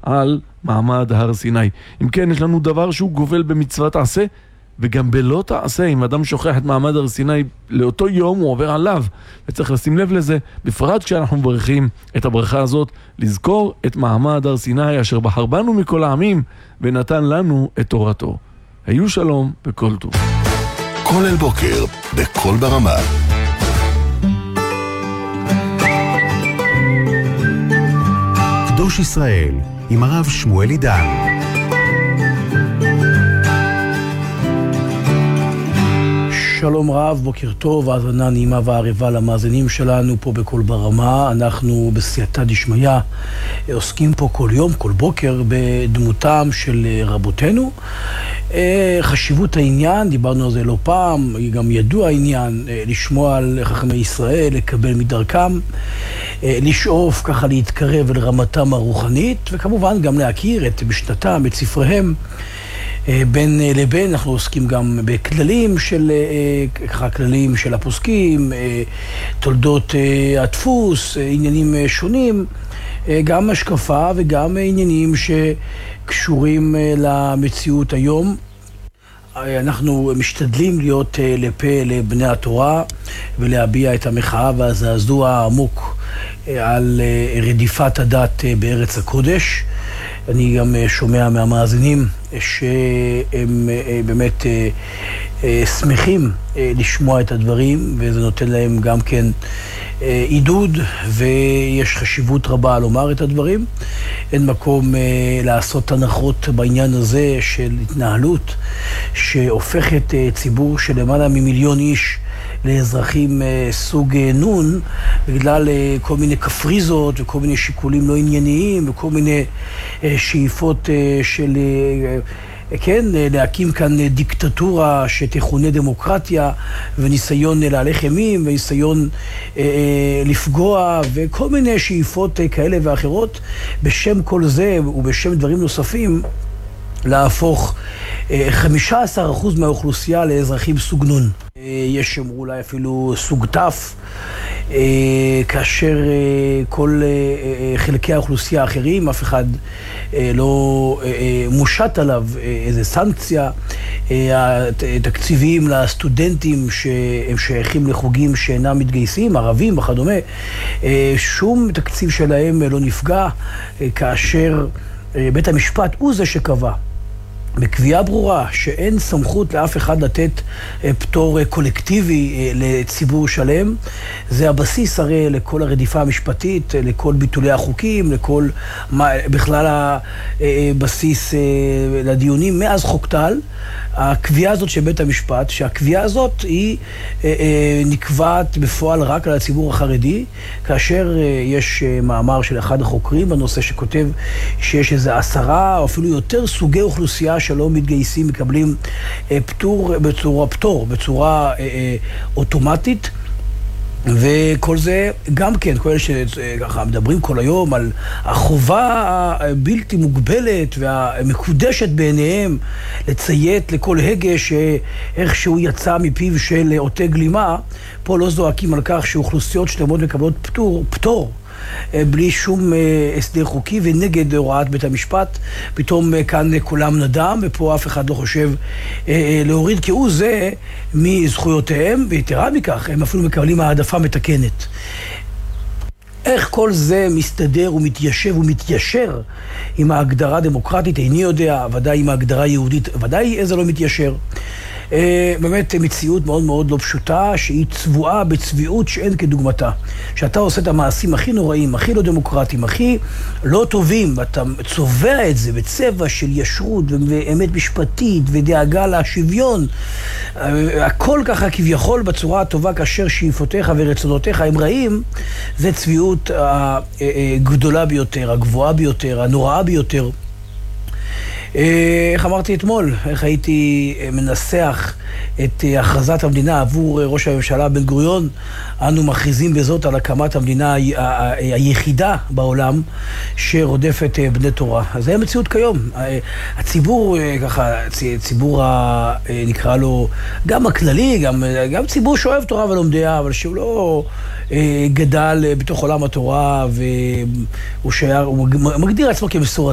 על מעמד הר סיני. אם כן, יש לנו דבר שהוא גובל במצוות עשה, וגם בלא תעשה. אם אדם שוכח את מעמד הר סיני, לאותו יום הוא עובר עליו, וצריך לשים לב לזה, בפרט כשאנחנו מברכים את הברכה הזאת, לזכור את מעמד הר סיני אשר בחר בנו מכל העמים, ונתן לנו את תורתו. היו שלום וכל טוב. כל אל בוקר, בכל ברמה. קדוש ישראל, עם הרב שמואל עידן. שלום רב, בוקר טוב, האזנה נעימה וערבה למאזינים שלנו פה בכל ברמה. אנחנו בסייעתא דשמיא עוסקים פה כל יום, כל בוקר, בדמותם של רבותינו. חשיבות העניין, דיברנו על זה לא פעם, גם ידוע העניין, לשמוע על חכמי ישראל, לקבל מדרכם, לשאוף ככה להתקרב אל רמתם הרוחנית, וכמובן גם להכיר את משנתם, את ספריהם. בין לבין אנחנו עוסקים גם בכללים של, ככה כללים של הפוסקים, תולדות הדפוס, עניינים שונים, גם השקפה וגם עניינים שקשורים למציאות היום. אנחנו משתדלים להיות לפה לבני התורה ולהביע את המחאה והזעזוע העמוק על רדיפת הדת בארץ הקודש. אני גם שומע מהמאזינים שהם באמת שמחים לשמוע את הדברים, וזה נותן להם גם כן עידוד, ויש חשיבות רבה לומר את הדברים. אין מקום לעשות הנחות בעניין הזה של התנהלות שהופכת ציבור של למעלה ממיליון איש לאזרחים סוג נון, בגלל כל מיני קפריזות וכל מיני שיקולים לא ענייניים וכל מיני שאיפות של, כן, להקים כאן דיקטטורה שתכונה דמוקרטיה, וניסיון להלך אימים וניסיון לפגוע, וכל מיני שאיפות כאלה ואחרות. בשם כל זה ובשם דברים נוספים, להפוך 15% מהאוכלוסייה לאזרחים סוג נון. יש שאמרו אולי אפילו סוג תף, כאשר כל חלקי האוכלוסייה האחרים, אף אחד לא מושת עליו איזה סנקציה. תקציבים לסטודנטים שהם שייכים לחוגים שאינם מתגייסים, ערבים וכדומה, שום תקציב שלהם לא נפגע, כאשר בית המשפט הוא זה שקבע בקביעה ברורה שאין סמכות לאף אחד לתת פטור קולקטיבי לציבור שלם. זה הבסיס הרי לכל הרדיפה המשפטית, לכל ביטולי החוקים, לכל בכלל הבסיס לדיונים מאז חוק טל. הקביעה הזאת של בית המשפט, שהקביעה הזאת היא נקבעת בפועל רק על הציבור החרדי, כאשר יש מאמר של אחד החוקרים בנושא שכותב שיש איזה 10 או אפילו יותר סוגי אוכלוסייה שלא מתגייסים, מקבלים בצורה אוטומטית. וכל זה גם כן, כל אלה שככה מדברים כל היום על החובה הבלתי מוגבלת והמקודשת בעיניהם לציית לכל הגה שאיכשהו יצא מפיו של עוטה גלימה, פה לא זועקים על כך שאוכלוסיות שלמות מקבלות פטור בלי שום הסדר חוקי ונגד הוראת בית המשפט. פתאום כאן כולם נדם, ופה אף אחד לא חושב להוריד כהוא זה מזכויותיהם, ויתרה מכך, הם אפילו מקבלים העדפה מתקנת. איך כל זה מסתדר ומתיישב ומתיישר עם ההגדרה הדמוקרטית? איני יודע, ודאי עם ההגדרה היהודית, ודאי איזה לא מתיישר. באמת מציאות מאוד מאוד לא פשוטה, שהיא צבועה בצביעות שאין כדוגמתה. שאתה עושה את המעשים הכי נוראים, הכי לא דמוקרטיים, הכי לא טובים, ואתה צובע את זה בצבע של ישרות ואמת משפטית ודאגה לשוויון, הכל ככה כביכול בצורה הטובה, כאשר שאיפותיך ורצונותיך הם רעים. זה צביעות הגדולה ביותר, הגבוהה ביותר, הנוראה ביותר. איך אמרתי אתמול, איך הייתי מנסח את הכרזת המדינה עבור ראש הממשלה בן גוריון? אנו מכריזים בזאת על הקמת המדינה היחידה בעולם שרודפת בני תורה. אז זה המציאות כיום. הציבור, ככה, ציבור נקרא לו גם הכללי, גם ציבור שאוהב תורה ולומדיה, אבל שהוא לא גדל בתוך עולם התורה, והוא מגדיר עצמו כמסורתי.